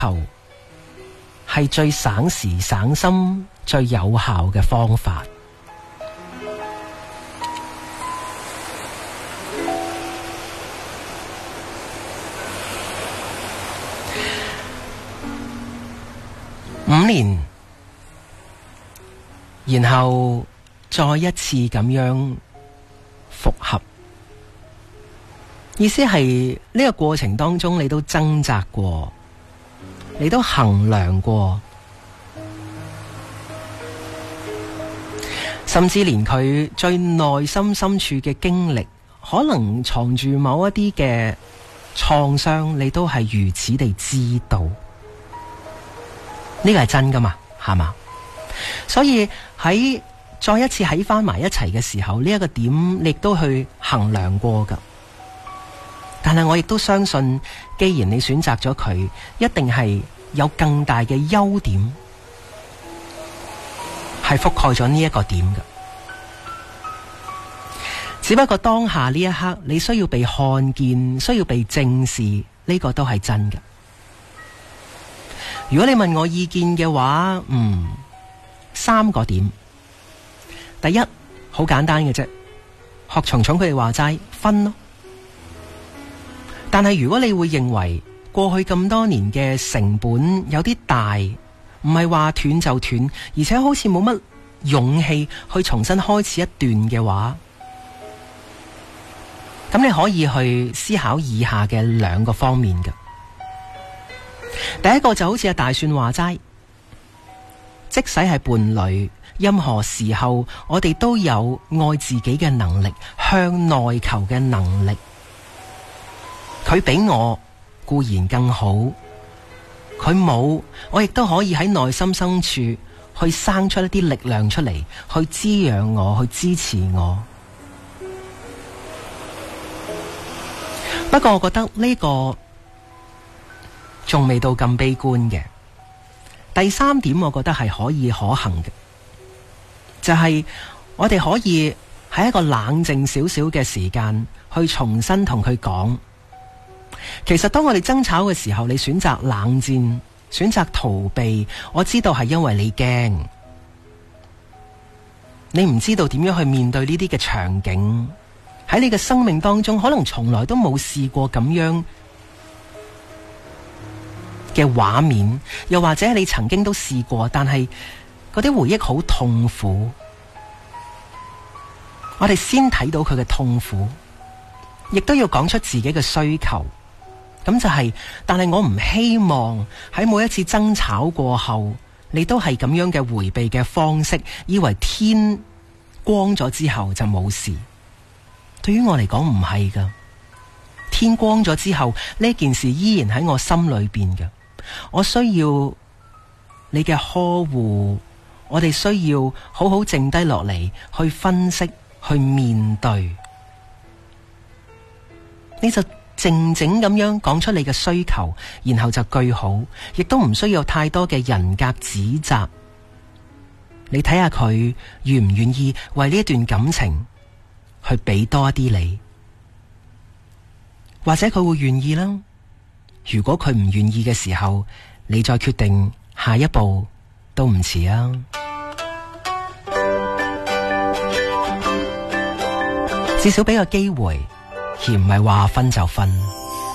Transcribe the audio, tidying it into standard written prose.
求係最省時省心、最有效嘅方法。5年，然後再一次咁樣復合，意思係呢個過程當中，你都掙扎過，你都衡量過，甚至連佢最內心深處嘅經歷，可能藏住某一啲嘅創傷，你都係如此地知道。呢個係真噶嘛，係嘛？所以喺再一次喺翻埋一齊嘅時候，呢一個點你亦都去衡量過噶。但係我亦都相信，既然你選擇咗佢，一定係有更大嘅優點，係覆蓋咗呢一個點噶。只不過當下呢一刻，你需要被看見，需要被正視，呢個都係真噶。如果你問我意見嘅話，3個點。第一，好簡單嘅啫，學蟲蟲佢哋話齋，分咯。但係如果你會認為過去咁多年嘅成本有啲大，唔係話斷就斷，而且好似冇乜勇氣去重新開始一段嘅話，咁你可以去思考以下嘅2個方面嘅。第一個就好似阿大蒜話齋，即使係伴侶，任何時候我哋都有愛自己嘅能力，向內求嘅能力。佢比我固然更好，佢冇，我亦都可以喺內心深處去生出一啲力量出嚟，去滋養我，去支持我。不過我覺得呢個仲未到咁悲觀嘅。第3點我覺得係可以可行嘅，就係我哋可以喺一個冷靜少少嘅時間去重新同佢講，其實當我哋爭吵嘅時候，你選擇冷戰，選擇逃避，我知道係因為你驚，你唔知道點樣去面對呢啲嘅場景，喺你嘅生命當中可能從來都冇試過咁樣嘅畫面，又或者你曾經都試過，但係嗰啲回憶好痛苦。我哋先睇到佢嘅痛苦，亦都要講出自己嘅需求。咁就係，但係我唔希望喺每一次爭吵過後，你都係咁樣嘅回避嘅方式，以為天光咗之後就冇事。對於我嚟講唔係噶，天光咗之後，呢件事依然喺我心裏邊嘅。我需要你嘅呵護，我哋需要好好靜低落嚟，去分析，去面對。你就靜靜咁樣講出你嘅需求，然後就句好，亦都唔需要太多嘅人格指責。你睇下佢願唔願意為呢一段感情去俾多一啲你，或者佢會願意啦。如果佢唔願意嘅時候，你再決定下一步都唔遲啊。至少俾個機會，而唔係話分就分。